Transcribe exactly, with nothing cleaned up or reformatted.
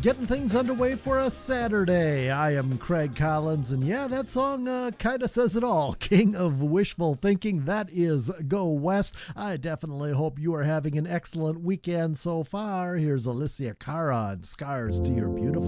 getting things underway for a Saturday. I am Craig Collins, and yeah, that song uh, kind of says it all. King of Wishful Thinking, that is Go West. I definitely hope you are having an excellent weekend so far. Here's Alicia Cara and Scars to Your Beautiful